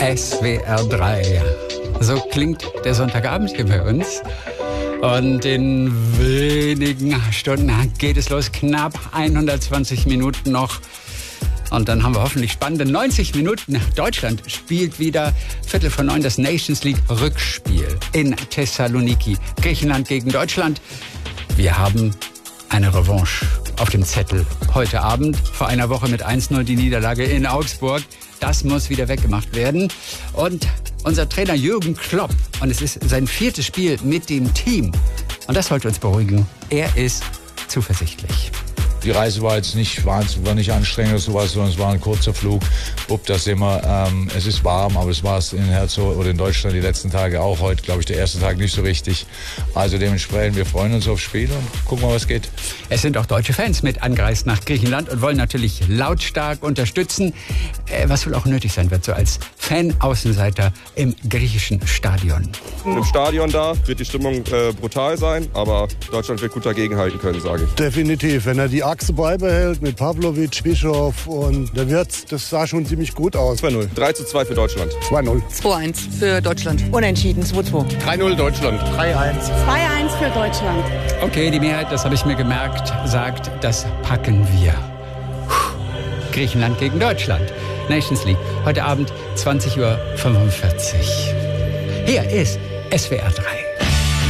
SWR 3. So klingt der Sonntagabend hier bei uns. Und in wenigen Stunden geht es los. Knapp 120 Minuten noch. Und dann haben wir hoffentlich spannende 90 Minuten. Deutschland spielt wieder 8:45 das Nations League Rückspiel in Thessaloniki. Griechenland gegen Deutschland. Wir haben eine Revanche auf dem Zettel. Heute Abend, vor einer Woche mit 1:0 die Niederlage in Augsburg. Das muss wieder weggemacht werden. Und unser Trainer Jürgen Klopp, und es ist sein 4. Spiel mit dem Team. Und das sollte uns beruhigen. Er ist zuversichtlich. Die Reise war jetzt nicht wahnsinnig, war nicht anstrengend oder sowas, sondern es war ein kurzer Flug. Das sehen wir, es ist warm, aber es war es in Herzog oder in Deutschland die letzten Tage auch. Heute, glaube ich, der erste Tag nicht so richtig. Also dementsprechend, wir freuen uns aufs Spiel und gucken mal, was geht. Es sind auch deutsche Fans mit angereist nach Griechenland und wollen natürlich lautstark unterstützen, was wohl auch nötig sein wird, so als Fan-Außenseiter im griechischen Stadion. Im Stadion da wird die Stimmung brutal sein, aber Deutschland wird gut dagegenhalten können, sage ich. Definitiv, wenn er die Achse beibehält mit Pavlovic, Bischof und der Wirtz, das sah schon ziemlich gut aus. 2-0. 3:2 für Deutschland. 2-0. 2-1 für Deutschland. Unentschieden 2-2. 3-0 Deutschland. 3-1. 2-1 für Deutschland. Okay, die Mehrheit, das habe ich mir gemerkt, sagt, das packen wir. Griechenland gegen Deutschland. Nations League. Heute Abend 20:45 Uhr. Hier ist SWR 3.